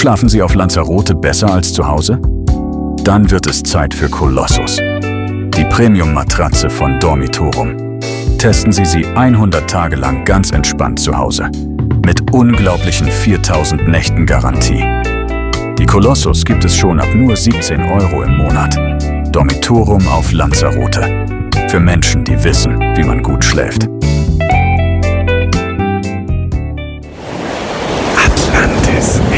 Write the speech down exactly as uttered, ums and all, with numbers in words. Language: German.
Schlafen Sie auf Lanzarote besser als zu Hause? Dann wird es Zeit für Colossus, die Premium-Matratze von Dormitorum. Testen Sie sie hundert Tage lang ganz entspannt zu Hause. Mit unglaublichen viertausend Nächten Garantie. Die Colossus gibt es schon ab nur siebzehn Euro im Monat. Dormitorum auf Lanzarote. Für Menschen, die wissen, wie man gut schläft. Atlantis.